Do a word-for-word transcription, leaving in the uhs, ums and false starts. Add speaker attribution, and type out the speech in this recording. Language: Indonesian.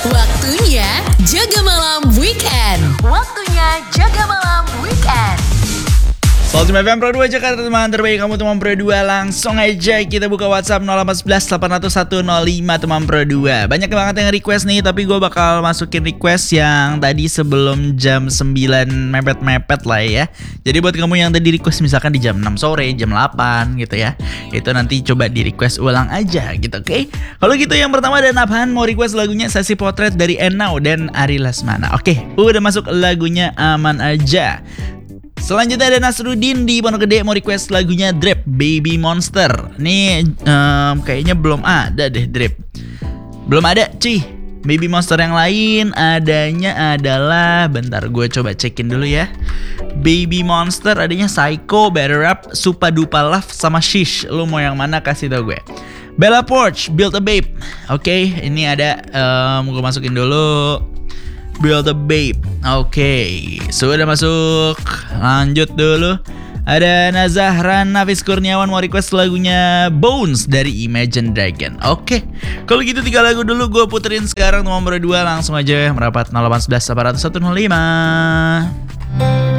Speaker 1: Waktunya jaga malam weekend. Waktunya jaga malam weekend.
Speaker 2: Selamat F M Pro dua Jakarta, teman terbaik kamu teman Pro dua. Langsung aja kita buka WhatsApp nol delapan satu satu delapan nol satu nol lima teman Pro dua. Banyak banget yang request nih, tapi gue bakal masukin request yang tadi sebelum jam sembilan mepet-mepet lah ya. Jadi buat kamu yang tadi request misalkan di jam enam sore, jam delapan gitu ya, itu nanti coba di request ulang aja gitu, oke? Okay? Kalau gitu yang pertama ada Nabhan mau request lagunya Sesi Potret dari Enau dan Ari Lesmana. Oke, okay, udah masuk lagunya Aman Aja. Selanjutnya ada Nasruddin di Pondok Gede mau request lagunya Drip Baby Monster. Nih um, kayaknya belum ada deh Drip. Belum ada cuy. Baby Monster yang lain adanya adalah, bentar gue coba cekin dulu ya. Baby Monster adanya Psycho, Better Up, Supa Dupa Love sama Shish. Lu mau yang mana kasih tau gue. Bella Porch, Build a Babe. Oke, okay, ini ada um, gue masukin dulu. Build a Babe. Oke, okay, sudah masuk. Lanjut dulu. Ada Nazahran Nafis Kurniawan mau request lagunya Bones dari Imagine Dragon. Oke, okay. Kalau gitu tiga lagu dulu gue puterin sekarang nomor dua. Langsung aja merapat nol delapan satu satu delapan nol satu nol lima.